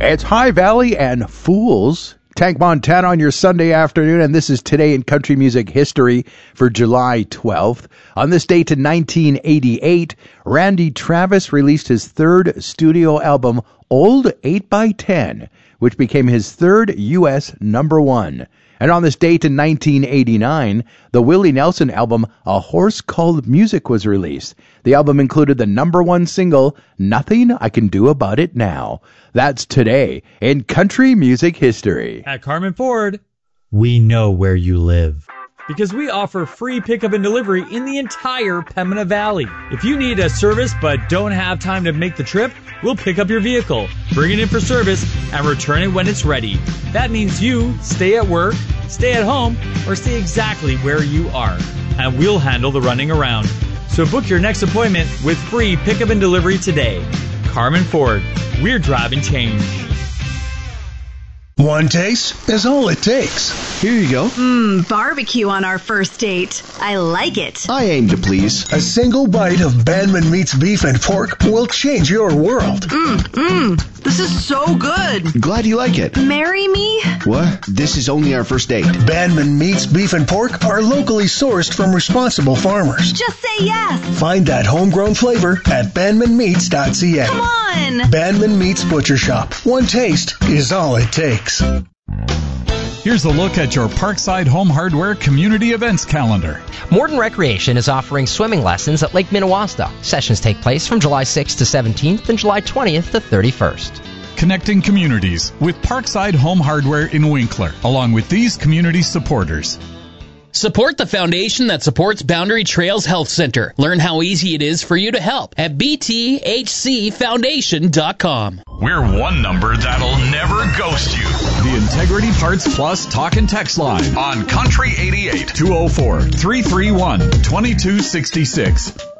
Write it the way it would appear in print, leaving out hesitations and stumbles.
It's High Valley and Fools. Tank Montana on your Sunday afternoon, and this is Today in Country Music History for July 12th. On this date in 1988, Randy Travis released his third studio album, Old 8x10, which became his third U.S. number one. And on this date in 1989, the Willie Nelson album, A Horse Called Music, was released. The album included the number one single, Nothing I Can Do About It Now. That's Today in Country Music History. At Carmen Ford, we know where you live, because we offer free pickup and delivery in the entire Pembina Valley. If you need a service but don't have time to make the trip, we'll pick up your vehicle, bring it in for service, and return it when it's ready. That means you stay at work, stay at home, or stay exactly where you are, and we'll handle the running around. So book your next appointment with free pickup and delivery today. Carmen Ford, we're driving change. One taste is all it takes. Here you go. Barbecue on our first date. I like it. I aim to please. A single bite of Bandman Meats Beef and Pork will change your world. This is so good. Glad you like it. Marry me? What? This is only our first date. Bandman Meats Beef and Pork are locally sourced from responsible farmers. Just say yes. Find that homegrown flavor at bandmanmeats.ca. Come on. Bandman Meats Butcher Shop. One taste is all it takes. Here's a look at your Parkside Home Hardware Community Events calendar. Morton Recreation is offering swimming lessons at Lake Minnewaska. Sessions take place from July 6th to 17th and July 20th to 31st. Connecting communities with Parkside Home Hardware in Winkler, along with these community supporters. Support the foundation that supports Boundary Trails Health Center. Learn how easy it is for you to help at bthcfoundation.com. We're one number that'll never ghost you. The Integrity Parts Plus Talk and Text line On Country 88. 204-331-2266.